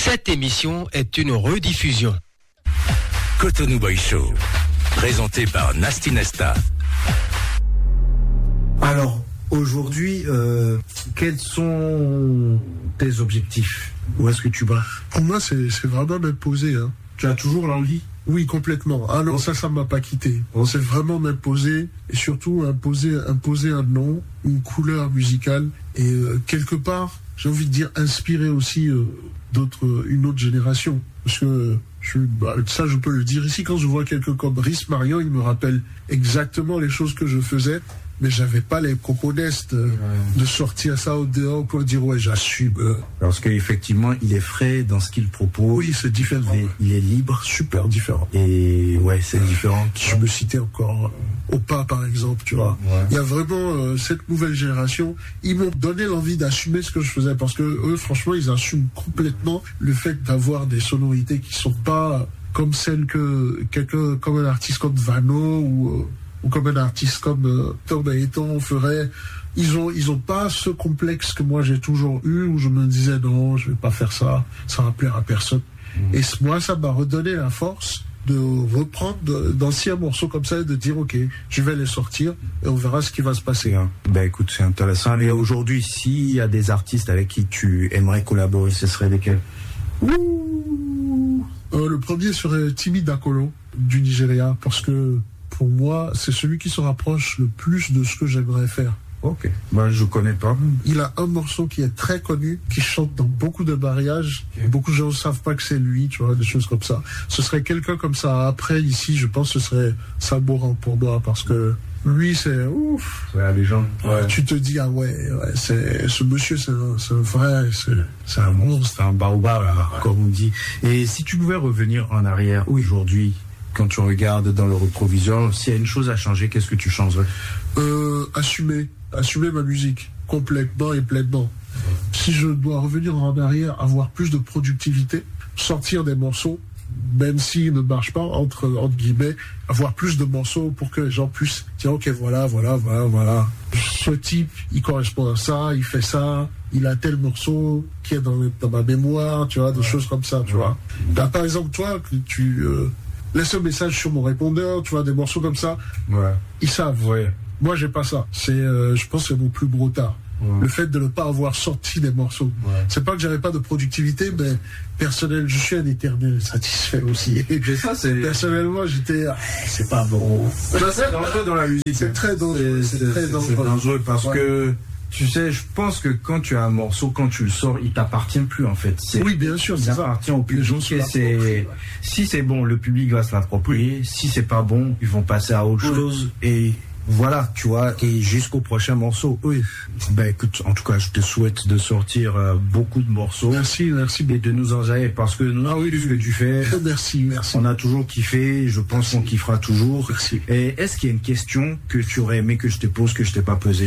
Cette émission est une rediffusion. Cotonou Boy Show, présenté par Nasty Nesta. Alors, aujourd'hui, quels sont tes objectifs? Où est-ce que tu vas? Pour moi, c'est vraiment m'imposer. Hein. Tu as toujours l'envie? Oui, complètement. Ah non, ça ne m'a pas quitté. C'est vraiment m'imposer et surtout imposer un nom, une couleur musicale et quelque part, j'ai envie de dire, inspirer aussi une autre génération. Parce que ça, je peux le dire ici, quand je vois quelqu'un comme Brice Marion, il me rappelle exactement les choses que je faisais. Mais j'avais pas les coconestes de sortir ça au dehors pour dire ouais j'assume. Parce qu'effectivement il est frais dans ce qu'il propose. Oui, c'est différent. Il est libre. Super différent. Et ouais, c'est différent. Je me citais encore Opa par exemple, tu vois. Ouais. Il y a vraiment cette nouvelle génération. Ils m'ont donné l'envie d'assumer ce que je faisais parce que eux, franchement, ils assument complètement le fait d'avoir des sonorités qui sont pas comme celles que quelqu'un comme un artiste comme Vano ou comme un artiste comme Tom Ayton ferait. Ils ont pas ce complexe que moi j'ai toujours eu où je me disais non, je vais pas faire ça, ça va plaire à personne. Et moi, ça m'a redonné la force de reprendre d'anciens morceaux comme ça et de dire ok, je vais les sortir et on verra ce qui va se passer. Ben écoute, c'est intéressant. Et aujourd'hui, s'il y a des artistes avec qui tu aimerais collaborer, ce serait lesquels? Le premier serait Timi Dakolo du Nigeria parce que pour moi, c'est celui qui se rapproche le plus de ce que j'aimerais faire. Ok. Ben, je connais pas. Il a un morceau qui est très connu, qui chante dans beaucoup de mariages. Okay. Beaucoup de gens ne savent pas que c'est lui, tu vois, des choses comme ça. Ce serait quelqu'un comme ça. Après, ici, je pense que ce serait Saboran pour moi, parce que lui, c'est ouf. C'est la légende. Ouais. Tu te dis, ah ouais, ce monsieur, c'est un vrai, c'est un monstre. C'est un baobab, là, comme on dit. Et si tu pouvais revenir en arrière aujourd'hui, quand tu regardes dans le rétroviseur, s'il y a une chose à changer, qu'est-ce que tu changerais? Assumer ma musique complètement et pleinement. Si je dois revenir en arrière, avoir plus de productivité, sortir des morceaux, même s'ils ne marchent pas, entre guillemets, avoir plus de morceaux pour que les gens puissent dire ok, voilà. Ce type, il correspond à ça, il fait ça, il a tel morceau qui est dans ma mémoire, tu vois, des choses comme ça, tu vois. Là, par exemple, toi, tu laisse un message sur mon répondeur, tu vois, des morceaux comme ça. Ouais. Ils savent. Ouais. Moi, j'ai pas ça. Je pense que c'est mon plus gros tard. Ouais. Le fait de ne pas avoir sorti des morceaux. Ouais. C'est pas que j'avais pas de productivité, mais personnel, je suis un éternel satisfait aussi. Mais ça, personnellement, j'étais, c'est pas bon. Ça, c'est dangereux dans la musique. C'est très dangereux. C'est très dangereux. C'est dangereux parce que, tu sais, je pense que quand tu as un morceau, quand tu le sors, il t'appartient plus, en fait. Oui, bien sûr. Il appartient au public. Si c'est bon, le public va se l'approprier. Si c'est pas bon, ils vont passer à autre chose. Et voilà, tu vois, et jusqu'au prochain morceau. Oui. Ben écoute, en tout cas, je te souhaite de sortir beaucoup de morceaux. Merci. Et de nous enjailler parce que nous, ce que tu fais. Merci. On a toujours kiffé, je pense qu'on kiffera toujours. Merci. Et est-ce qu'il y a une question que tu aurais aimé que je te pose, que je t'ai pas posée?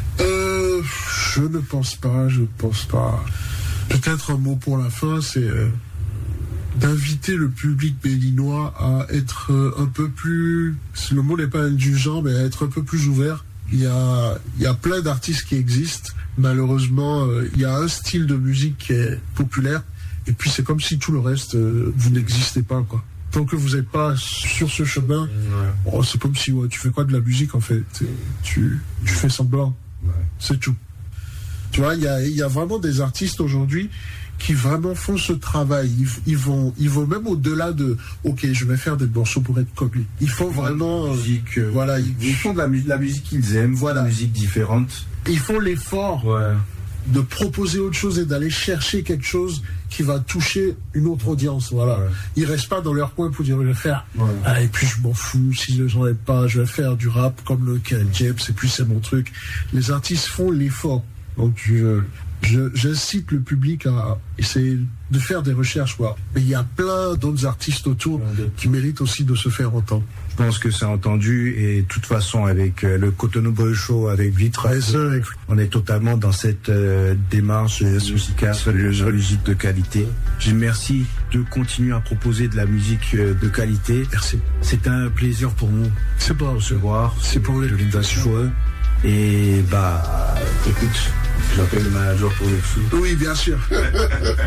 Je ne pense pas. Peut-être un mot pour la fin, c'est d'inviter le public béninois à être un peu plus, le mot n'est pas indulgent, mais à être un peu plus ouvert. Il y a plein d'artistes qui existent. Malheureusement, il y a un style de musique qui est populaire. Et puis c'est comme si tout le reste, vous n'existez pas, quoi. Tant que vous n'êtes pas sur ce chemin, c'est comme si tu fais quoi de la musique en fait. Tu fais semblant. Ouais. C'est tout. Tu vois, il y a vraiment des artistes aujourd'hui qui vraiment font ce travail. Ils vont même au-delà de ok, je vais faire des morceaux pour être comme lui. Ils font vraiment musique. Voilà, ils font de la musique qu'ils aiment, voilà, la musique différente. Ils font l'effort de proposer autre chose et d'aller chercher quelque chose qui va toucher une autre audience. Voilà. Ouais. Ils restent pas dans leur coin pour dire je vais faire. Ouais. Et puis je m'en fous si les gens n'aiment pas. Je vais faire du rap comme le Ken James. Et puis c'est mon truc. Les artistes font l'effort. Donc j'incite le public à essayer de faire des recherches, quoi. Mais il y a plein d'autres artistes autour qui méritent aussi de se faire entendre. Je pense que c'est entendu et de toute façon avec le Cotonou Boy Show, avec Vitre, on est totalement dans cette démarche musicale, musique de qualité. Je remercie de continuer à proposer de la musique de qualité. Merci. C'est un plaisir pour nous. C'est pour recevoir. C'est pour l'invitation. Et écoute, j'appelle le manager pour le sou. Oui, bien sûr.